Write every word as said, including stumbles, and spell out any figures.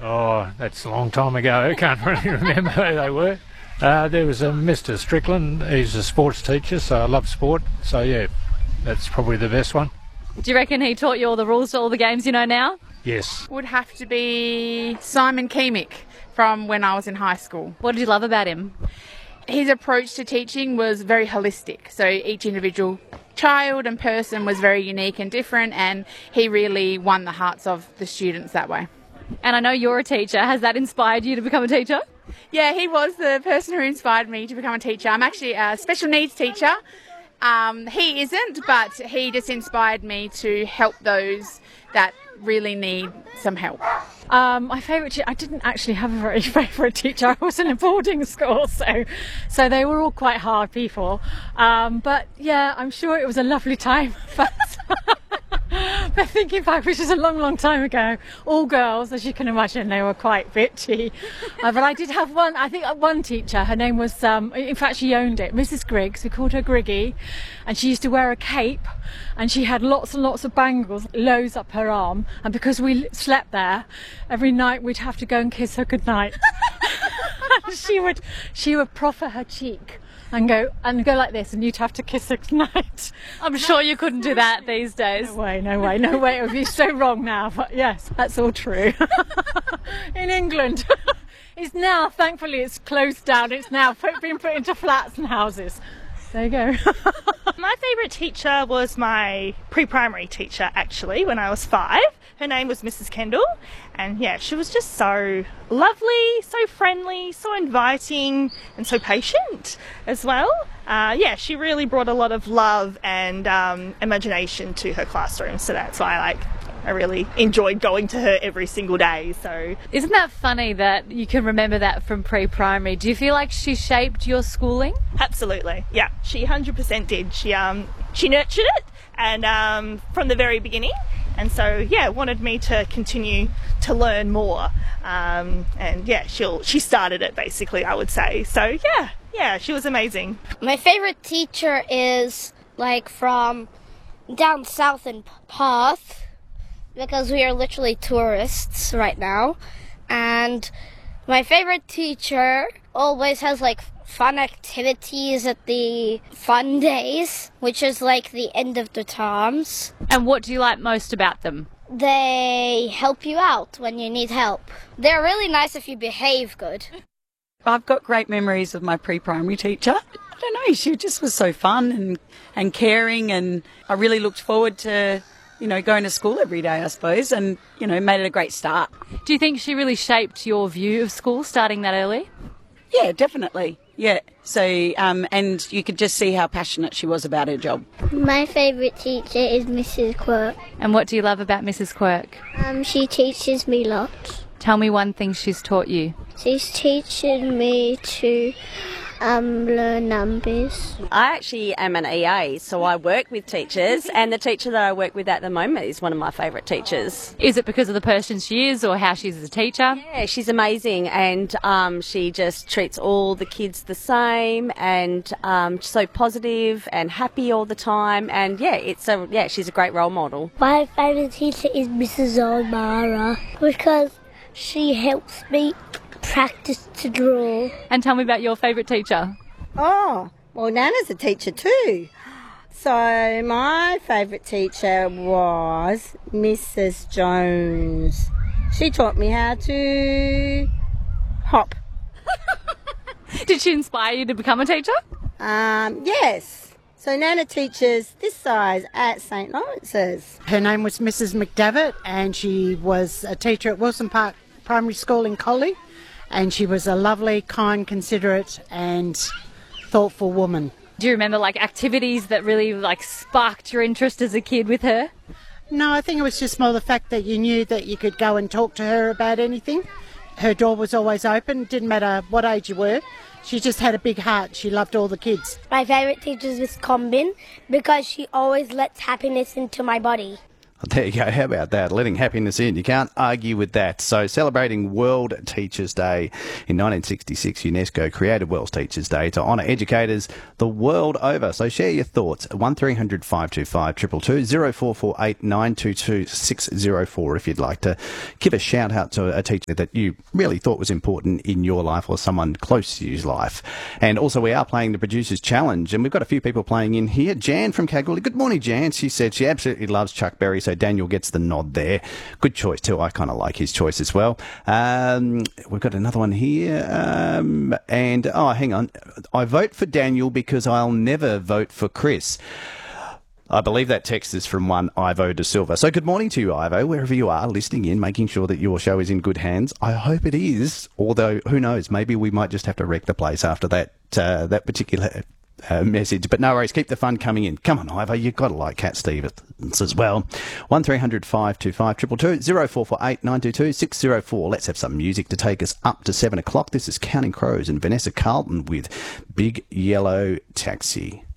Oh, that's a long time ago. I can't really remember who they were. Uh, there was a Mister Strickland. He's a sports teacher, so I love sport. So, yeah, that's probably the best one. Do you reckon he taught you all the rules to all the games you know now? Yes. Would have to be Simon Kiemick from when I was in high school. What did you love about him? His approach to teaching was very holistic. So each individual child and person was very unique and different, and he really won the hearts of the students that way. And I know you're a teacher. Has that inspired you to become a teacher? Yeah, he was the person who inspired me to become a teacher. I'm actually a special needs teacher. Um, he isn't, but he just inspired me to help those that really need some help. Um, my favourite teacher, I didn't actually have a very favourite teacher. I was in a boarding school, so so they were all quite hard people. Um, but yeah, I'm sure it was a lovely time. But, but thinking back, which is a long, long time ago, all girls, as you can imagine, they were quite bitchy. Uh, but I did have one, I think one teacher, her name was, um, in fact she owned it, Missus Griggs, we called her Griggy, and she used to wear a cape, and she had lots and lots of bangles, loads up her arm, and because we slept there, every night we'd have to go and kiss her goodnight. she would she would proffer her cheek and go and go like this, and you'd have to kiss her goodnight. I'm sure you couldn't do that these days. No way, no way, no way. It would be so wrong now, but yes, that's all true. In England. It's now, thankfully, it's closed down. It's now been put into flats and houses. There you go. My favourite teacher was my pre-primary teacher, actually, when I was five. Her name was Missus Kendall, and yeah, she was just so lovely, so friendly, so inviting, and so patient as well. Uh, yeah, she really brought a lot of love and um, imagination to her classroom, so that's why I like I really enjoyed going to her every single day. So, isn't that funny that you can remember that from pre-primary? Do you feel like she shaped your schooling? Absolutely, yeah, she one hundred percent did. She um she nurtured it, and um, from the very beginning. And so, yeah, wanted me to continue to learn more. Um, and yeah, she'll she started it basically, I would say. So yeah, yeah, she was amazing. My favourite teacher is like from down south in Perth, because we are literally tourists right now. And my favourite teacher always has like fun activities at the fun days, which is like the end of the terms. And what do you like most about them? They help you out when you need help. They're really nice if you behave good. I've got great memories of my pre-primary teacher. I don't know, she just was so fun and, and caring, and I really looked forward to, you know, going to school every day, I suppose, and, you know, made it a great start. Do you think she really shaped your view of school starting that early? Yeah, definitely. Yeah. So, um, and you could just see how passionate she was about her job. My favourite teacher is Missus Quirk. And what do you love about Missus Quirk? Um, she teaches me lots. Tell me one thing she's taught you. She's teaching me to um, learn numbers. I actually am an E A, so I work with teachers, and the teacher that I work with at the moment is one of my favourite teachers. Is it because of the person she is or how she is as a teacher? Yeah, she's amazing, and um, she just treats all the kids the same, and um, so positive and happy all the time, and yeah, it's a yeah, she's a great role model. My favourite teacher is Missus O'Mara, because she helps me practice to draw. And tell me about your favourite teacher. Oh, well, Nana's a teacher too. So my favourite teacher was Missus Jones. She taught me how to hop. Did she inspire you to become a teacher? Um, yes. So Nana teaches this size at Saint Lawrence's. Her name was Missus McDavitt, and she was a teacher at Wilson Park Primary School in Collie. And she was a lovely, kind, considerate and thoughtful woman. Do you remember like activities that really like sparked your interest as a kid with her? No, I think it was just more the fact that you knew that you could go and talk to her about anything. Her door was always open, didn't matter what age you were. She just had a big heart. She loved all the kids. My favourite teacher is Miss Combin, because she always lets happiness into my body. There you go. How about that? Letting happiness in. You can't argue with that. So celebrating World Teachers Day in nineteen sixty-six, UNESCO created World Teachers Day to honour educators the world over. So share your thoughts. one three hundred five two five two two two, zero four four eight nine two two six zero four if you'd like to give a shout out to a teacher that you really thought was important in your life or someone close to your life. And also we are playing the Producers Challenge, and we've got a few people playing in here. Jan from Kalgoorlie. Good morning, Jan. She said she absolutely loves Chuck Berry, so Daniel gets the nod there. Good choice too. I kind of like his choice as well. Um, we've got another one here. Um, and, oh, hang on. I vote for Daniel because I'll never vote for Chris. I believe that text is from one Ivo De Silva. So good morning to you, Ivo, wherever you are, listening in, making sure that your show is in good hands. I hope it is, although who knows, maybe we might just have to wreck the place after that uh, that particular uh, message. But no worries, keep the fun coming in. Come on, Ivo, you've got to like Cat Stevens as well. one three hundred five two five two two two, zero four four eight nine two two six zero four. Let's have some music to take us up to seven o'clock. This is Counting Crows and Vanessa Carlton with Big Yellow Taxi.